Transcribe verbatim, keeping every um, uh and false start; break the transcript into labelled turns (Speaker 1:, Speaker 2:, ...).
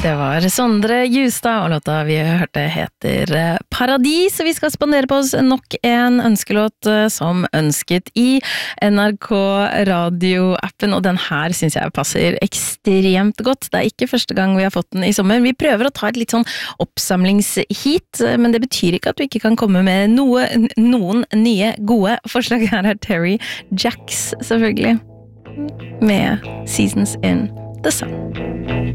Speaker 1: Det var Sondre Justad, og låta vi hørte heter Paradis, og vi skal spandere på oss nok en ønskelåt som ønsket i N R K radioappen, og den her synes jeg passer ekstremt godt. Det er ikke første gang vi har fått den i sommer. Vi prøver å ta et litt sånn oppsamlingshit, men det betyr ikke at du ikke kan komme med noe, noen nye gode forslag. Her er Terry Jacks, selvfølgelig, med Seasons in the Sun.